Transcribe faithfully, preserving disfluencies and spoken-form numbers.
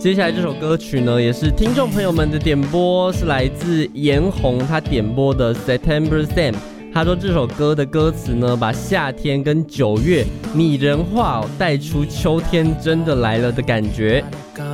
接下来这首歌曲呢，也是听众朋友们的点播，是来自颜红，他点播的 September Sam。他说这首歌的歌词呢，把夏天跟九月拟人化，带出秋天真的来了的感觉。